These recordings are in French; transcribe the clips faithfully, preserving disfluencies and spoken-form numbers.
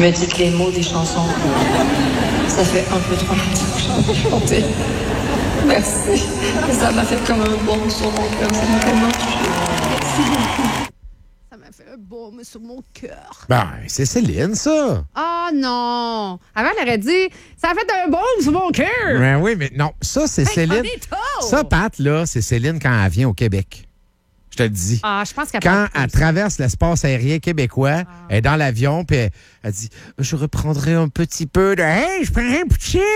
me dites les mots des chansons. Ça fait un peu trop longtemps que j'en ai chanté. Merci. Ça m'a fait comme un baume sur mon cœur. Ça m'a tellement touché. Merci beaucoup. Ça m'a fait un baume sur mon cœur. Ben, c'est Céline, ça. Ah oh, non! Avant, elle aurait dit « Ça a fait un baume sur mon cœur! » Ben oui, mais non, ça, c'est hey, Céline. Ça, Pat, là, c'est Céline quand elle vient au Québec. Je te le dis. Ah, je pense qu'elle Quand elle traverse l'espace aérien québécois, ah. elle est dans l'avion, puis elle, elle dit « Je reprendrai un petit peu de... Hey, je prendrai un poutine! »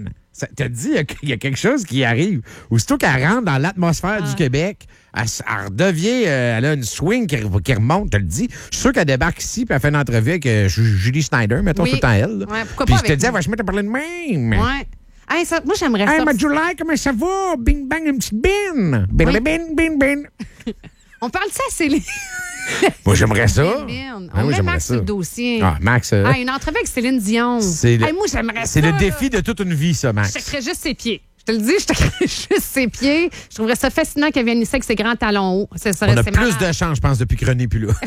Ça te dit, il y a quelque chose qui arrive. Aussitôt qu'elle rentre dans l'atmosphère ah. du Québec, elle, elle redevient, euh, elle a une swing qui, qui remonte, je te le dis. Je suis sûr qu'elle débarque ici puis elle fait une entrevue avec euh, Julie Snyder, mettons oui. tout le temps elle. Ouais, pourquoi puis pas je te avec dis, nous? elle va se mettre à parler de même. Ouais. Hey, ça, moi, j'aimerais hey, ça. Hey, Julie, comment ça va? Bing, bang, une petite bin. Bin, oui. bin, bin, bin. On parle de ça, Céline. Moi, j'aimerais ça. On ah, oui, met Max ça. sur le dossier. Ah, Max. Euh... Ah, une entrevue avec Céline Dion. C'est le, hey, moi, j'aimerais ça. C'est le défi de toute une vie, ça, Max. Je checkerais juste ses pieds. Je te le dis, je checkerais juste ses pieds. Je trouverais ça fascinant qu'elle vienne ici avec ses grands talons hauts. Ça serait, On a c'est plus malade. de chance, je pense, depuis que René est plus là.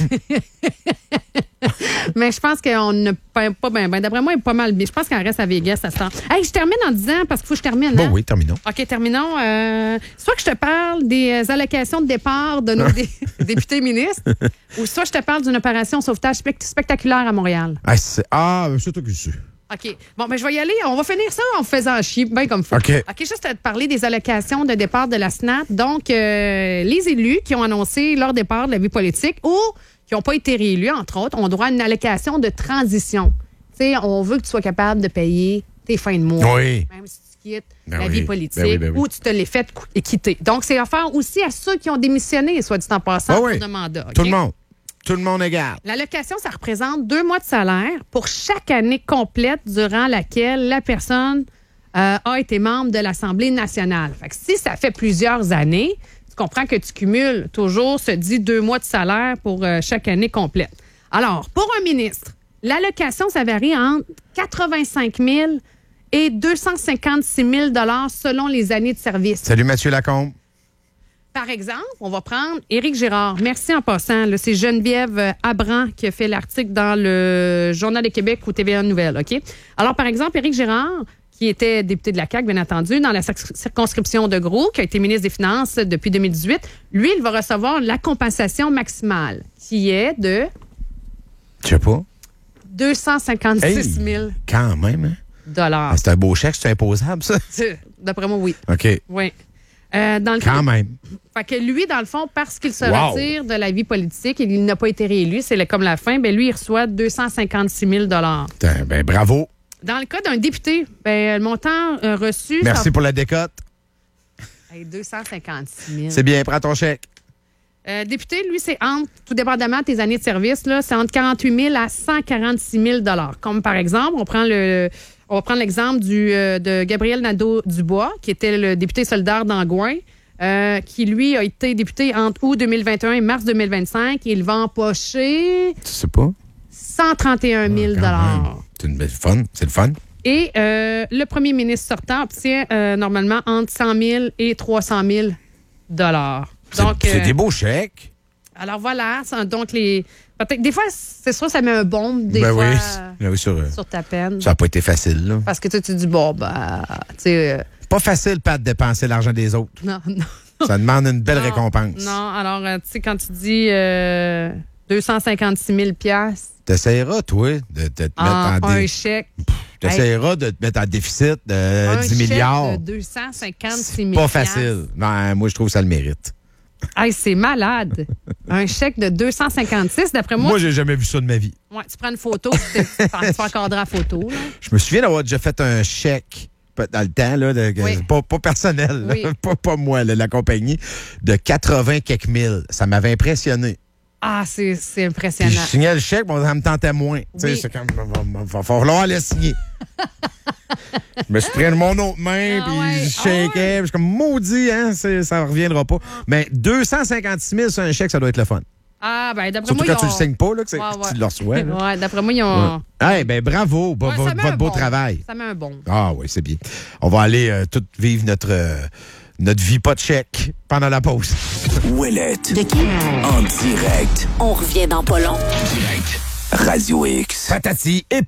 Mais je pense qu'on ne paie pas bien. Ben, d'après moi, elle est pas mal bien. Je pense qu'elle reste à Vegas à ce temps. Hey, je termine en disant, parce qu'il faut que je termine. Bon, hein? oui, terminons. OK, terminons. Euh, soit que je te parle des allocations de départ de nos dé- députés ministres, ou soit je te parle d'une opération sauvetage spect- spectaculaire à Montréal. Ah, c'est, ah, c'est toi qui sais. OK. Bon, ben je vais y aller. On va finir ça en faisant chier, bien comme faut. OK. OK, juste à te parler des allocations de départ de la S N A T. Donc, euh, les élus qui ont annoncé leur départ de la vie politique ou qui n'ont pas été réélus, entre autres, ont droit à une allocation de transition. Tu sais, on veut que tu sois capable de payer tes fins de mois. Oui. Même si tu quittes ben la oui. vie politique ben oui, ben oui. ou tu te l'es fait quitter. Donc, c'est offert aussi à ceux qui ont démissionné, soit dit en passant, ben pour oui. de mandat. Okay? Tout le monde. Tout le monde égal. L'allocation, ça représente deux mois de salaire pour chaque année complète durant laquelle la personne euh, a été membre de l'Assemblée nationale. Fait que si ça fait plusieurs années, tu comprends que tu cumules toujours ce dit deux mois de salaire pour euh, chaque année complète. Alors, pour un ministre, l'allocation, ça varie entre quatre-vingt-cinq mille et deux cent cinquante-six mille dollars selon les années de service. Salut Mathieu Lacombe. Par exemple, on va prendre Éric Girard. Merci en passant. Là, c'est Geneviève Abran qui a fait l'article dans le Journal de Québec ou T V A Nouvelles. OK? Alors, par exemple, Éric Girard, qui était député de la C A Q, bien entendu, dans la circonscription de Gros, qui a été ministre des Finances depuis deux mille dix-huit, lui, il va recevoir la compensation maximale, qui est de... Je sais pas. deux cent cinquante-six mille Hey, quand même, hein? dollars. Ah, c'est un beau chèque, c'est imposable, ça? D'après moi, oui. OK. Oui. Euh, dans le Quand cas, même. Fait que lui, dans le fond, parce qu'il se Wow. retire de la vie politique et qu'il n'a pas été réélu, c'est le- comme la fin, ben lui, il reçoit deux cent cinquante-six mille dollars. Putain, ben bravo. Dans le cas d'un député, ben, le montant euh, reçu... Merci ça... pour la décote. Hey, deux cent cinquante-six mille. C'est bien, prends ton chèque. Euh, député, lui, c'est entre, tout dépendamment de tes années de service, là, c'est entre quarante-huit mille à cent quarante-six mille dollars. Comme par exemple, on prend le... On va prendre l'exemple du, euh, de Gabriel Nadeau-Dubois, qui était le député solidaire d'Angouin, euh, qui, lui, a été député entre août deux mille vingt et un et mars deux mille vingt-cinq. Il va empocher Tu sais pas? cent trente et un mille dollars. C'est une belle fun. C'est le fun. Et euh, le premier ministre sortant obtient euh, normalement entre cent mille et trois cent mille dollars. C'est, Donc, c'est euh, des beaux chèques. alors voilà, ça, donc les... Peut-être, des fois, c'est sûr, ça met un baume, des ben fois, oui. euh, Ben oui, sur, euh, sur ta peine. ça n'a pas été facile, là. Parce que tu te dis, bon, ben, tu sais... euh, Pas facile, pas de dépenser l'argent des autres. non, non. Ça demande une belle Non, récompense. Non, alors, euh, tu sais, quand tu dis euh, deux cent cinquante-six mille piastres T'essaieras, toi, de, de te mettre en en un dé... chèque. T'essaieras de te mettre en déficit de Un dix chèque milliards. de deux cent cinquante-six C'est mille pas piastres. facile. Ben, moi, je trouve que ça le mérite. Hey, c'est malade. Un chèque de deux cent cinquante-six, d'après moi. Moi, j'ai jamais vu ça de ma vie. Ouais, tu prends une photo, tu te- tu fais encadrer la photo. Là. Je me souviens d'avoir déjà fait un chèque dans le temps, là, de, Oui. pas, pas personnel, là, Oui. pas, pas moi, là, la compagnie, de quatre-vingts quelques mille. Ça m'avait impressionné. Ah, c'est, c'est Puis impressionnant. je signais le chèque, bon, ça me tentait moins. Tu sais, Oui. c'est comme, il va falloir le signer. Je me suis pris de mon autre main, Ah puis ouais. je shakeais. Ah ouais. Puis je suis comme, maudit, hein, c'est, ça ne reviendra pas. Mais deux cent cinquante-six mille sur un chèque, ça doit être le fun. Ah, ben, d'après Surtout moi, quand ils tu le ont... signes pas, là, que, c'est, Ouais, que ouais. tu le reçois. là. Ouais, d'après moi, ils ont... Ouais. Eh ben bravo, bo- Ouais, vo- ça met votre un beau bon. travail. Ça met un bon. Ah oui, c'est bien. On va aller euh, tout vivre notre, euh, notre vie pas de chèque pendant la pause. Ouellette. De qui? En direct. On revient dans pas long. Direct. Radio X. Patati et